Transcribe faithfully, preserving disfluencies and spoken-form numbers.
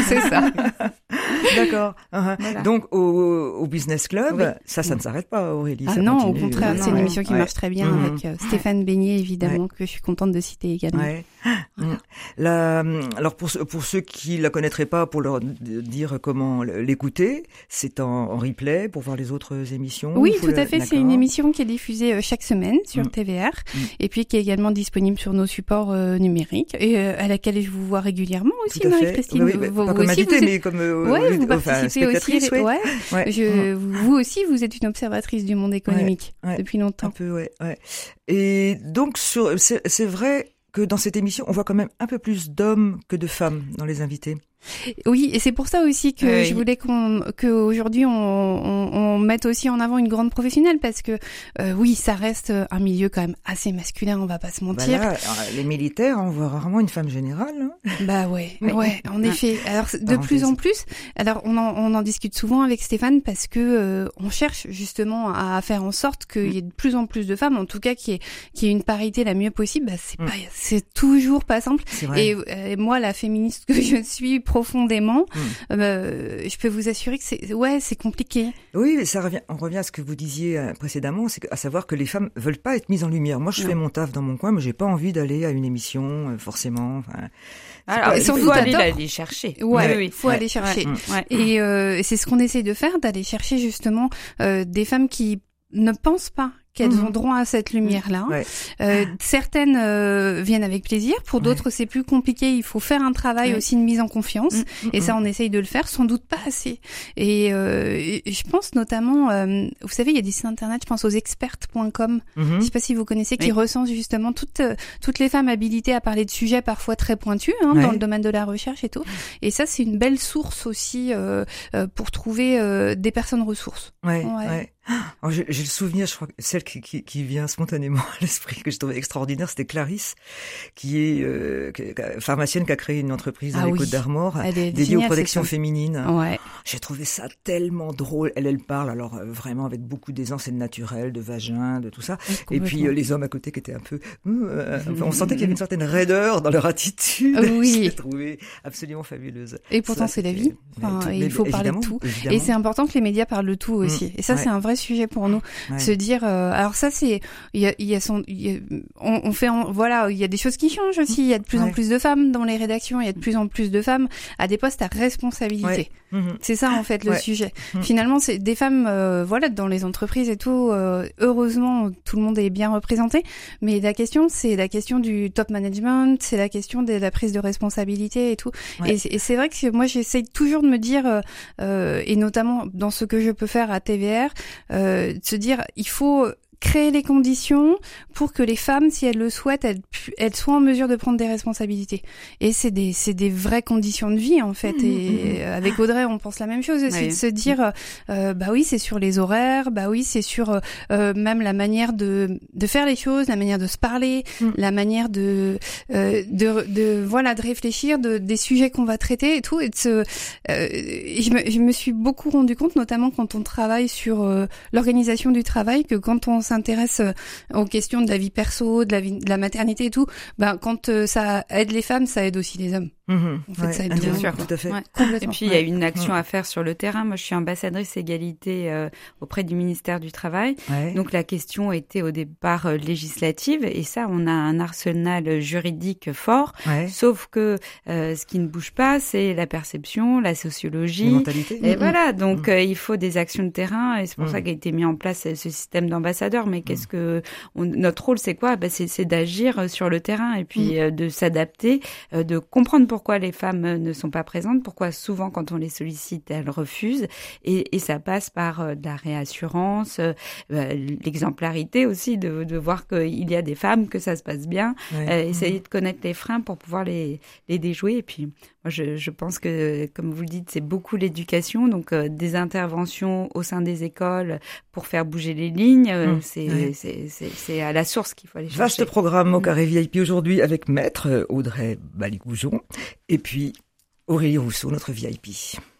C'est ça. D'accord. Uh-huh. Voilà. Donc au, au Business Club, oui. ça, ça ne s'arrête pas, Aurélie. Ah ça non, continue. au contraire, non, c'est une ouais. émission qui ouais. marche très bien mmh. avec euh, Stéphane Beignet, évidemment, ouais. que je suis contente de citer également. Ouais. Voilà. La, alors pour pour ceux qui la connaîtraient pas, pour leur dire comment l'écouter, c'est en, en replay pour voir les autres émissions. Oui, tout le... à fait. D'accord. C'est une émission qui est diffusée chaque semaine sur mmh. T V R mmh. et puis qui est également disponible sur nos supports euh, numériques et euh, à laquelle je vous vois régulièrement aussi, Marie-Christine. Oui, oui, vous, pas vous comme aussi, invité, vous êtes... mais comme euh, ouais, vous enfin, participez aussi. Ouais. Ouais. Ouais. Je, mmh. Vous aussi, vous êtes une observatrice du monde économique ouais. Ouais. depuis longtemps. Un peu, ouais. ouais. Et donc, sur, c'est, c'est vrai que dans cette émission, on voit quand même un peu plus d'hommes que de femmes dans les invités. Oui, et c'est pour ça aussi que oui. je voulais qu'on, que aujourd'hui on, on, on mette aussi en avant une grande professionnelle parce que euh, oui, ça reste un milieu quand même assez masculin, on va pas se mentir. Bah là, les militaires, on voit rarement une femme générale. Hein. Bah ouais, ouais, ouais, en effet. Alors de plus en plus, alors on en, on en discute souvent avec Stéphane parce que euh, on cherche justement à faire en sorte qu'il y ait de plus en plus de femmes, en tout cas qu'il y ait, qu'il y ait une parité la mieux possible. Bah c'est mm. pas, c'est toujours pas simple. Et euh, moi, la féministe que je suis profondément, mmh. euh, je peux vous assurer que c'est ouais, c'est compliqué. Oui, ça revient, on revient à ce que vous disiez précédemment, c'est à savoir que les femmes veulent pas être mises en lumière. Moi, je non. fais mon taf dans mon coin, mais j'ai pas envie d'aller à une émission, euh, forcément. Enfin, alors, il faut aller aller chercher. Ouais, oui, oui. Il faut ouais. aller chercher. Ouais. Ouais. Et euh, c'est ce qu'on essaye de faire, d'aller chercher justement euh, des femmes qui ne pensent pas qu'elles mmh. ont droit à cette lumière-là. Ouais. Euh, certaines euh, viennent avec plaisir, pour d'autres ouais. c'est plus compliqué, il faut faire un travail ouais. aussi de mise en confiance, mmh. et ça on essaye de le faire, sans doute pas assez. Et, euh, et je pense notamment, euh, vous savez, il y a des sites internet, je pense aux experts point com, mmh. je sais pas si vous connaissez, qui oui. recensent justement toutes toutes les femmes habilitées à parler de sujets parfois très pointus, hein, ouais. dans le domaine de la recherche et tout. Et ça c'est une belle source aussi euh, euh, pour trouver euh, des personnes ressources. Ouais, ouais. ouais. Alors, j'ai, j'ai le souvenir, je crois, celle qui, qui, qui vient spontanément à l'esprit, que je trouvais extraordinaire, c'était Clarisse, qui est euh, pharmacienne, qui a créé une entreprise dans ah les oui. Côtes d'Armor, dédiée aux protections féminines. Ouais. J'ai trouvé ça tellement drôle. Elle, elle parle alors euh, vraiment avec beaucoup d'aisance, c'est naturel, de vagin, de tout ça. Oui, et puis euh, les hommes à côté qui étaient un peu... Euh, enfin, on sentait qu'il y avait une certaine raideur dans leur attitude. Oui. Je l'ai trouvée absolument fabuleuse. Et pourtant, ça, c'est la vie. Enfin, tout, il faut parler de tout. Évidemment. Et c'est important que les médias parlent de tout aussi. Mmh. Et ça, ouais. c'est un vrai sujet pour nous, ouais. se dire euh, alors ça c'est il y a il y a son y a, on, on fait en, voilà, il y a des choses qui changent aussi, il y a de plus ouais. en plus de femmes dans les rédactions, il y a de plus en plus de femmes à des postes à responsabilité. Ouais. Mmh. C'est ça en fait le ouais. sujet. Mmh. Finalement, c'est des femmes euh, voilà dans les entreprises et tout, euh, heureusement tout le monde est bien représenté, mais la question c'est la question du top management, c'est la question de la prise de responsabilité et tout. Ouais. Et, et c'est vrai que moi j'essaye toujours de me dire euh, et notamment dans ce que je peux faire à T V R, euh, de se dire il faut créer les conditions pour que les femmes, si elles le souhaitent, elles, elles soient en mesure de prendre des responsabilités. Et c'est des, c'est des vraies conditions de vie, en fait. Mmh, et mmh. avec Audrey, on pense la même chose aussi, oui. de se dire, euh, bah oui, c'est sur les horaires, bah oui, c'est sur euh, même la manière de, de faire les choses, la manière de se parler, mmh. la manière de, euh, de, de, voilà, de réfléchir, de, des sujets qu'on va traiter et tout. Et de se, euh, je me, je me suis beaucoup rendu compte, notamment quand on travaille sur euh, l'organisation du travail, que quand on s'intéresse aux questions de la vie perso, de la vie, de la maternité et tout, ben quand euh, ça aide les femmes, ça aide aussi les hommes. Mmh, en fait, ouais, ça aide bien tout, sûr, quoi. tout à fait. Ouais, et puis il ouais. y a une action à faire sur le terrain. Moi, je suis ambassadrice égalité euh, auprès du ministère du Travail. Ouais. Donc la question était au départ euh, législative, et ça, on a un arsenal juridique fort. Ouais. Sauf que euh, ce qui ne bouge pas, c'est la perception, la sociologie. Les mentalités. Et mmh. voilà, donc mmh. euh, il faut des actions de terrain, et c'est pour mmh. ça qu'a été mis en place ce système d'ambassadeurs. Mais qu'est-ce mmh. que on, notre rôle, c'est quoi ? Ben, c'est, c'est d'agir sur le terrain et puis mmh. euh, de s'adapter, euh, de comprendre pourquoi les femmes ne sont pas présentes, pourquoi souvent quand on les sollicite, elles refusent, et, et ça passe par euh, de la réassurance, euh, l'exemplarité aussi, de, de voir qu'il y a des femmes, que ça se passe bien, ouais. euh, essayer mmh. de connaître les freins pour pouvoir les, les déjouer. Et puis moi je, je pense que, comme vous le dites, c'est beaucoup l'éducation, donc euh, des interventions au sein des écoles pour faire bouger les lignes, euh, mmh. c'est, ouais. c'est, c'est, c'est à la source qu'il faut aller chercher. Vaste programme au Carré V I P aujourd'hui avec Maître Audrey Baligoujon et puis Aurélie Rousseau, notre V I P.